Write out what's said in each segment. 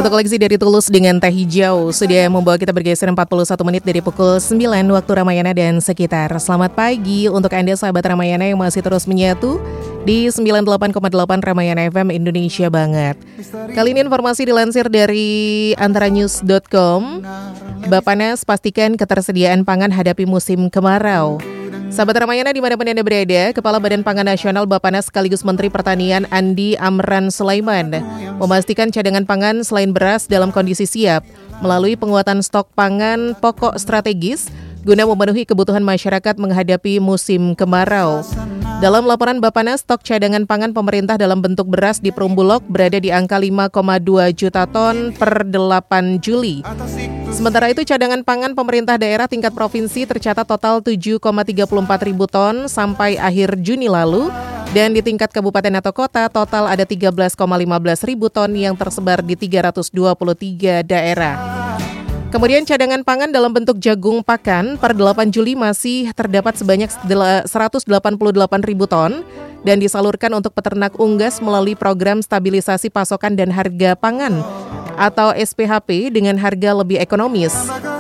Satu koleksi dari Tulus dengan Teh Hijau sudah membawa kita bergeser 41 menit dari pukul 9 waktu Ramayana dan sekitar. Selamat pagi untuk Anda sahabat Ramayana yang masih terus menyatu di 98,8 Ramayana FM Indonesia banget. Kali ini informasi dilansir dari antaranews.com. Bappenas pastikan ketersediaan pangan hadapi musim kemarau. Sahabat Ramayana dimanapun Anda berada, Kepala Badan Pangan Nasional Bappenas sekaligus Menteri Pertanian Andi Amran Sulaiman memastikan cadangan pangan selain beras dalam kondisi siap melalui penguatan stok pangan pokok strategis guna memenuhi kebutuhan masyarakat menghadapi musim kemarau. Dalam laporan Bappenas, stok cadangan pangan pemerintah dalam bentuk beras di Perumbulok berada di angka 5,2 juta ton per 8 Juli. Sementara itu cadangan pangan pemerintah daerah tingkat provinsi tercatat total 7,34 ribu ton sampai akhir Juni lalu, dan di tingkat kabupaten atau kota total ada 13,15 ribu ton yang tersebar di 323 daerah. Kemudian cadangan pangan dalam bentuk jagung pakan per 8 Juli masih terdapat sebanyak 188 ribu ton dan disalurkan untuk peternak unggas melalui program stabilisasi pasokan dan harga pangan atau SPHP dengan harga lebih ekonomis.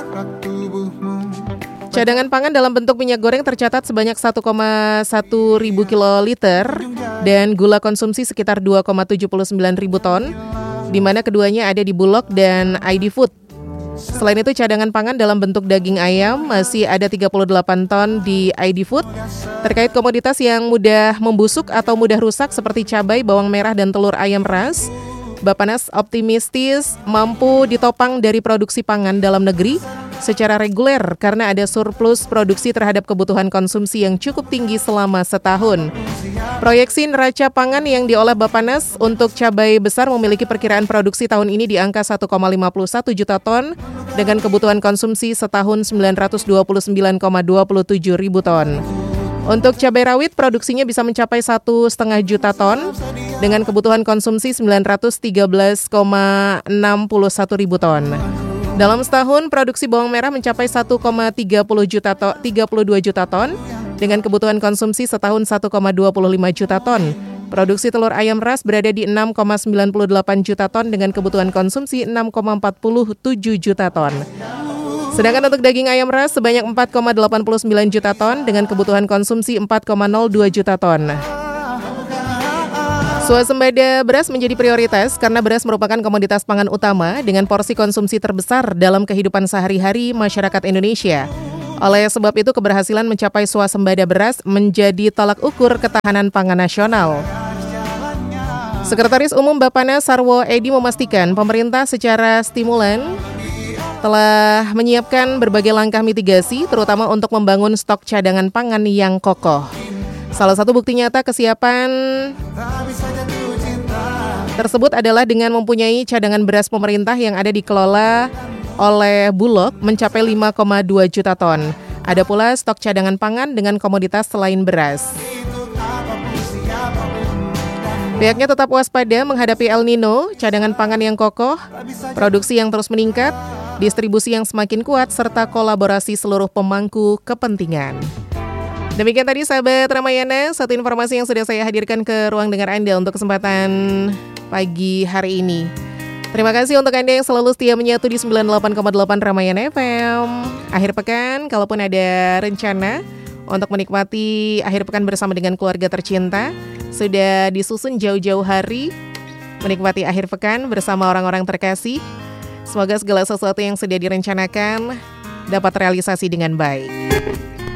Cadangan pangan dalam bentuk minyak goreng tercatat sebanyak 1,1 ribu kiloliter dan gula konsumsi sekitar 2,79 ribu ton, di mana keduanya ada di Bulog dan ID Food. Selain itu cadangan pangan dalam bentuk daging ayam masih ada 38 ton di ID Food. Terkait komoditas yang mudah membusuk atau mudah rusak seperti cabai, bawang merah, dan telur ayam ras, Bappenas optimistis mampu ditopang dari produksi pangan dalam negeri secara reguler karena ada surplus produksi terhadap kebutuhan konsumsi yang cukup tinggi selama setahun. Proyeksi neraca pangan yang diolah Bappenas untuk cabai besar memiliki perkiraan produksi tahun ini di angka 1,51 juta ton dengan kebutuhan konsumsi setahun 929,27 ribu ton. Untuk cabai rawit produksinya bisa mencapai 1,5 juta ton dengan kebutuhan konsumsi 913,61 ribu ton. Dalam setahun produksi bawang merah mencapai 1,32 juta ton dengan kebutuhan konsumsi setahun 1,25 juta ton. Produksi telur ayam ras berada di 6,98 juta ton dengan kebutuhan konsumsi 6,47 juta ton. Sedangkan untuk daging ayam ras sebanyak 4,89 juta ton dengan kebutuhan konsumsi 4,02 juta ton. Swasembada beras menjadi prioritas karena beras merupakan komoditas pangan utama dengan porsi konsumsi terbesar dalam kehidupan sehari-hari masyarakat Indonesia. Oleh sebab itu keberhasilan mencapai swasembada beras menjadi tolak ukur ketahanan pangan nasional. Sekretaris Umum Bappenas Sarwo Edi memastikan pemerintah secara stimulan telah menyiapkan berbagai langkah mitigasi, terutama untuk membangun stok cadangan pangan yang kokoh. Salah satu bukti nyata kesiapan tersebut adalah dengan mempunyai cadangan beras pemerintah yang ada dikelola oleh Bulog mencapai 5,2 juta ton. Ada pula stok cadangan pangan dengan komoditas selain beras. Pihaknya tetap waspada menghadapi El Nino, cadangan pangan yang kokoh, produksi yang terus meningkat, distribusi yang semakin kuat, serta kolaborasi seluruh pemangku kepentingan. Demikian tadi sahabat Ramayana, satu informasi yang sudah saya hadirkan ke ruang dengar Anda untuk kesempatan pagi hari ini. Terima kasih untuk Anda yang selalu setia menyatu di 98,8 Ramayana FM. Akhir pekan, kalaupun ada rencana untuk menikmati akhir pekan bersama dengan keluarga tercinta, sudah disusun jauh-jauh hari menikmati akhir pekan bersama orang-orang terkasih. Semoga segala sesuatu yang sudah direncanakan dapat realisasi dengan baik.